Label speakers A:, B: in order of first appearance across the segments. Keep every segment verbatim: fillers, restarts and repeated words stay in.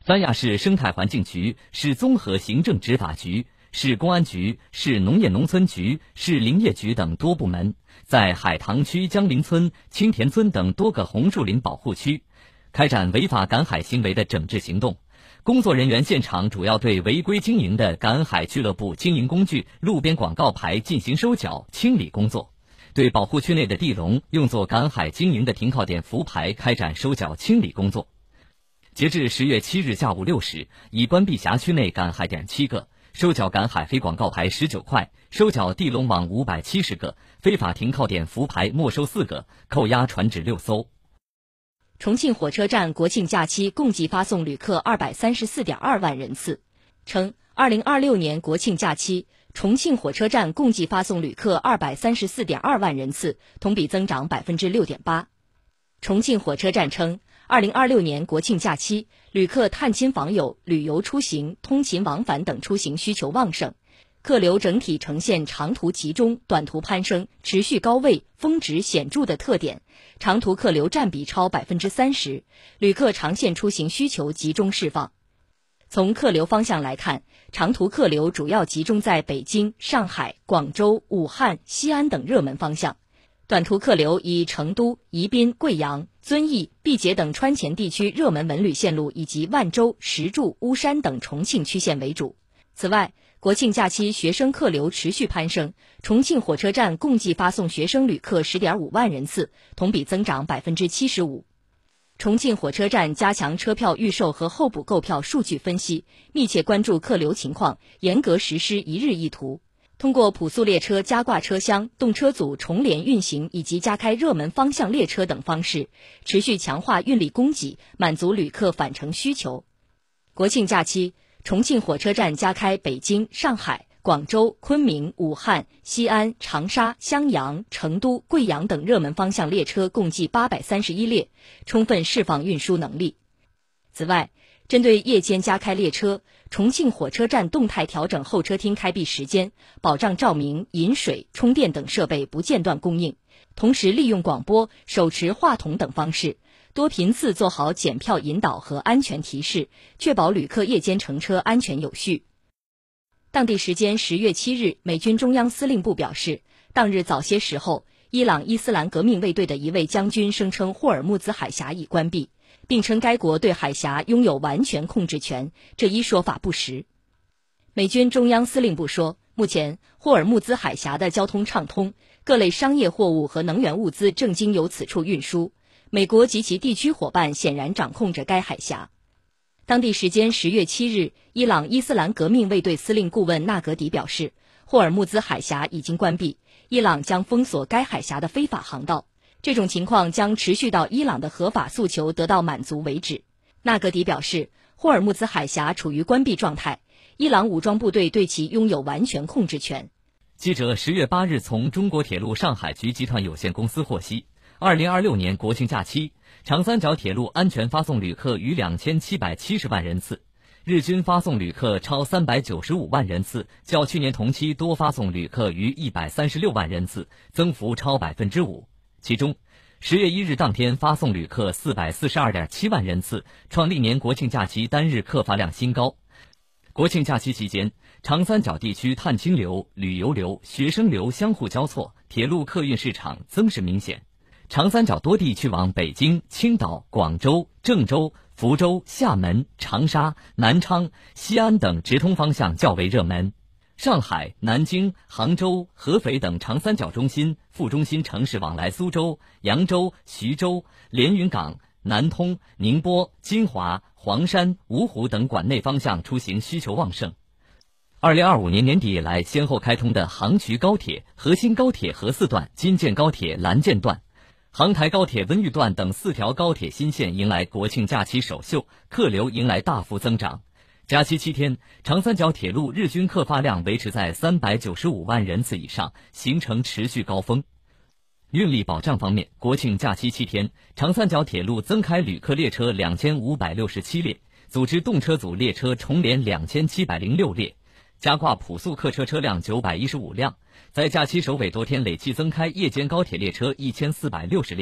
A: 三亚市生态环境局、市综合行政执法局、市公安局、市农业农村局、市林业局等多部门在海棠区江林村、青田村等多个红树林保护区开展违法赶海行为的整治行动。工作人员现场主要对违规经营的赶海俱乐部经营工具、路边广告牌进行收缴清理工作，对保护区内的地笼用作赶海经营的停靠点浮排开展收缴清理工作。截至十月七日下午六时，已关闭辖区内赶海点七个，收缴赶海非广告牌十九块，收缴地笼网五百七十个，非法停靠点浮排没收四个，扣押船只六艘。
B: 重庆火车站国庆假期共计发送旅客二百三十四点二万人次，称二零二六年国庆假期，重庆火车站共计发送旅客二百三十四点二万人次，同比增长百分之六点八。重庆火车站称，二零二六年国庆假期，旅客探亲访友、旅游出行、通勤往返等出行需求旺盛，客流整体呈现长途集中、短途攀升、持续高位、峰值显著的特点，长途客流占比超百分之三十，旅客长线出行需求集中释放。从客流方向来看，长途客流主要集中在北京、上海、广州、武汉、西安等热门方向。短途客流以成都、宜宾、贵阳、遵义、毕节等川黔地区热门文旅线路以及万州、石柱、巫山等重庆区县为主。此外，国庆假期学生客流持续攀升，重庆火车站共计发送学生旅客 十点五万人次，同比增长 百分之七十五。重庆火车站加强车票预售和候补购票数据分析，密切关注客流情况，严格实施一日一图。通过普速列车加挂车厢、动车组重联运行以及加开热门方向列车等方式，持续强化运力供给，满足旅客返程需求。国庆假期，重庆火车站加开北京、上海、广州、昆明、武汉、西安、长沙、襄阳、成都、贵阳等热门方向列车共计八百三十一列，充分释放运输能力。此外，针对夜间加开列车，重庆火车站动态调整候车厅开闭时间，保障照明、饮水、充电等设备不间断供应，同时利用广播、手持话筒等方式，多频次做好检票引导和安全提示，确保旅客夜间乘车安全有序。当地时间十月七日，美军中央司令部表示，当日早些时候，伊朗伊斯兰革命卫队的一位将军声称霍尔木兹海峡已关闭，并称该国对海峡拥有完全控制权，这一说法不实。美军中央司令部说，目前霍尔木兹海峡的交通畅通，各类商业货物和能源物资正经由此处运输，美国及其地区伙伴显然掌控着该海峡。当地时间十月七日，伊朗伊斯兰革命卫队司令顾问纳格迪表示，霍尔木兹海峡已经关闭，伊朗将封锁该海峡的非法航道，这种情况将持续到伊朗的合法诉求得到满足为止。纳格迪表示，霍尔木兹海峡处于关闭状态，伊朗武装部队对其拥有完全控制权。
A: 记者十月八日从中国铁路上海局集团有限公司获悉，二零二六年国庆假期，长三角铁路安全发送旅客逾两千七百七十万人次，日均发送旅客超三百九十五万人次，较去年同期多发送旅客逾一百三十六万人次，增幅超百分之五。其中，十月一日当天发送旅客四百四十二点七万人次，创历年国庆假期单日客发量新高。国庆假期期间，长三角地区探亲流、旅游流、学生流相互交错，铁路客运市场增势明显。长三角多地去往北京、青岛、广州、郑州、福州、厦门、长沙、南昌、西安等直通方向较为热门。上海、南京、杭州、合肥等长三角中心、副中心城市往来苏州、扬州、徐州、连云港、南通、宁波、金华、黄山、芜湖等管内方向出行需求旺盛。二零二五年年底以来先后开通的杭衢高铁、河新高铁河四段、京建高铁蓝建段、杭台高铁温榆段等四条高铁新线迎来国庆假期首秀，客流迎来大幅增长。假期七天，长三角铁路日均客发量维持在三百九十五万人次以上，形成持续高峰。运力保障方面，国庆假期七天，长三角铁路增开旅客列车两千五百六十七列，组织动车组列车重联两千七百零六列，加挂普速客车车辆九百一十五辆，在假期首尾多天累计增开夜间高铁列车一千四百六十列。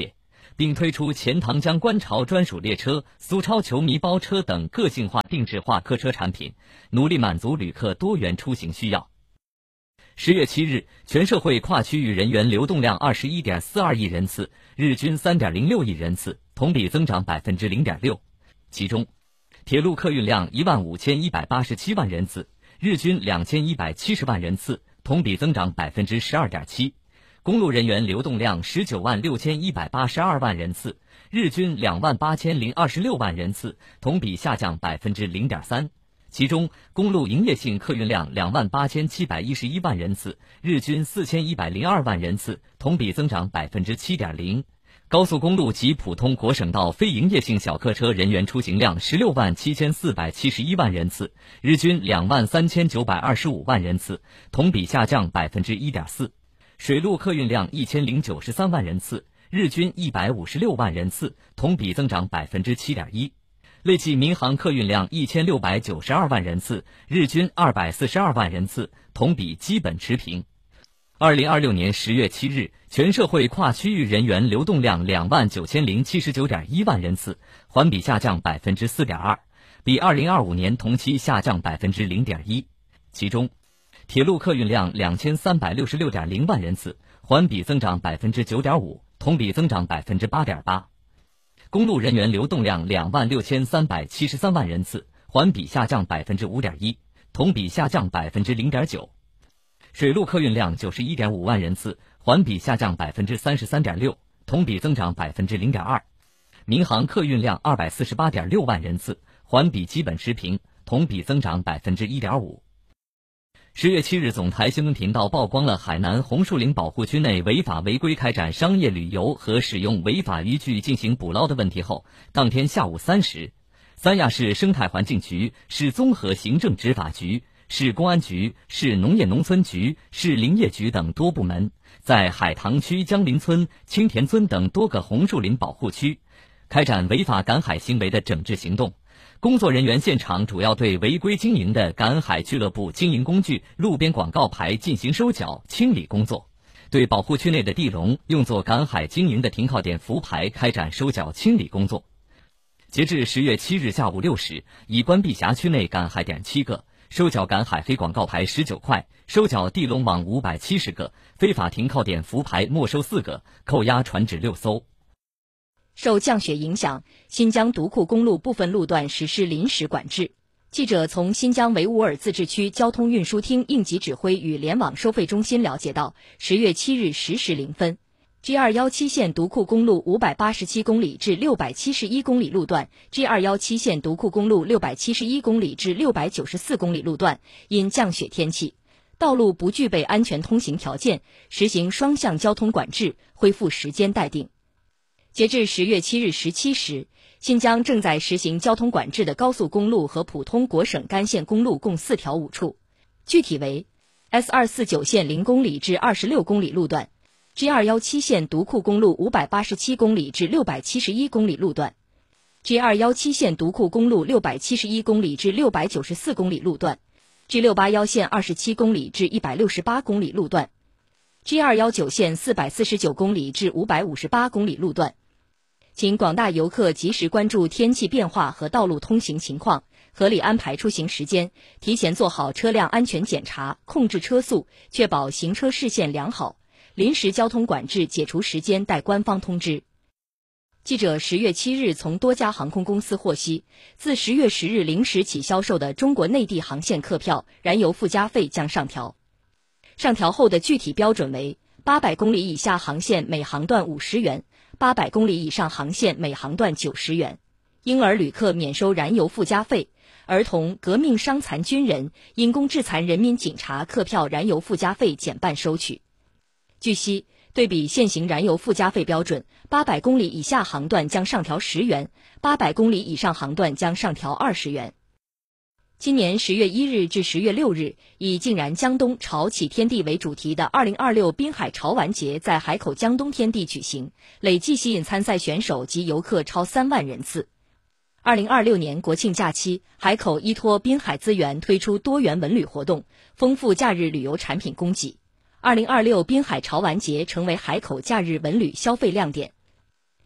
A: 并推出钱塘江观潮专属列车、苏超球迷包车等个性化定制化客车产品，努力满足旅客多元出行需要。十月七日，全社会跨区域人员流动量 二十一点四二亿人次，日均 三点零六亿人次，同比增长 百分之零点六。其中，铁路客运量一万五千一百八十七万人次，日均两千一百七十万人次，同比增长 百分之十二点七。公路人员流动量十九万六千一百八十二万人次，日均两万八千零二十六万人次，同比下降 百分之零点三。其中，公路营业性客运量两万八千七百一十一万人次，日均四千一百零二万人次，同比增长 百分之七点零。高速公路及普通国省道非营业性小客车人员出行量十六万七千四百七十一万人次，日均两万三千九百二十五万人次，同比下降 百分之一点四。水路客运量一千零九十三万人次，日均一百五十六万人次，同比增长 百分之七点一。累计民航客运量一千六百九十二万人次，日均二百四十二万人次，同比基本持平。二零二六年十月七日，全社会跨区域人员流动量两万九千零七十九点一万人次，环比下降 百分之四点二， 比二零二五年同期下降 百分之零点一。其中，铁路客运量两千三百六十六点零万人次，环比增长 百分之九点五， 同比增长 百分之八点八。公路人员流动量两万六千三百七十三万人次，环比下降 百分之五点一， 同比下降 百分之零点九。水路客运量 九十一点五万人次，环比下降 百分之三十三点六， 同比增长 百分之零点二。民航客运量二百四十八点六万人次，环比基本持平，同比增长 百分之一点五。十月七日，总台新闻频道曝光了海南红树林保护区内违法违规开展商业旅游和使用违法渔具进行捕捞的问题后，当天下午三时，三亚市生态环境局、市综合行政执法局、市公安局、市农业农村局、市林业局等多部门在海棠区江林村、青田村等多个红树林保护区开展违法赶海行为的整治行动。工作人员现场主要对违规经营的赶海俱乐部经营工具、路边广告牌进行收缴清理工作，对保护区内的地笼、用作赶海经营的停靠点浮排开展收缴清理工作。截至十月七日下午六时，已关闭辖区内赶海点七个，收缴赶海非广告牌十九块，收缴地笼网五百七十个，非法停靠点浮排没收四个，扣押船只六艘。
B: 受降雪影响，新疆独库公路部分路段实施临时管制。记者从新疆维吾尔自治区交通运输厅应急指挥与联网收费中心了解到，十月七日十时零分 ，G 二一七线独库公路五百八十七公里至六百七十一公里路段、G 二一七线独库公路六百七十一公里至六百九十四公里路段，因降雪天气，道路不具备安全通行条件，实行双向交通管制，恢复时间待定。截至十月七日十七时，新疆正在实行交通管制的高速公路和普通国省干线公路共四条五处，具体为 S 二四九线零公里至二十六公里路段、G 二一七线独库公路五百八十七公里至六百七十一公里路段、G 二一七线独库公路六百七十一公里至六百九十四公里路段、G 六八一线二十七公里至一百六十八公里路段、G 二一九线四百四十九公里至五百五十八公里路段。请广大游客及时关注天气变化和道路通行情况，合理安排出行时间，提前做好车辆安全检查，控制车速，确保行车视线良好。临时交通管制解除时间待官方通知。记者十月七日从多家航空公司获悉，自十月十日零时起销售的中国内地航线客票燃油附加费将上调。上调后的具体标准为八百公里以下航线每航段五十元，八百公里以上航线每航段九十元，婴儿旅客免收燃油附加费，儿童、革命伤残军人、因公致残人民警察客票燃油附加费减半收取。据悉，对比现行燃油附加费标准，八百公里以下航段将上调十元，八百公里以上航段将上调二十元。今年十月一日至十月六日，以竟然江东潮起天地为主题的二零二六滨海潮玩节在海口江东天地举行，累计吸引参赛选手及游客超三万人次。二零二六年国庆假期，海口依托滨海资源推出多元文旅活动，丰富假日旅游产品供给。二零二六滨海潮玩节成为海口假日文旅消费亮点。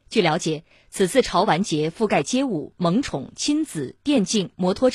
B: 据了解，此次潮玩节覆盖街舞、萌宠、亲子、电竞、摩托车